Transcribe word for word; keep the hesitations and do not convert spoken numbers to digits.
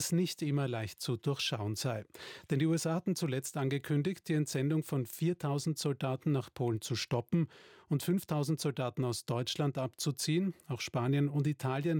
es nicht immer leicht zu durchschauen sei. Denn die U S A hatten zuletzt angekündigt, die Entsendung von viertausend Soldaten nach Polen zu stoppen und fünftausend Soldaten aus Deutschland abzuziehen. Auch Spanien und Italien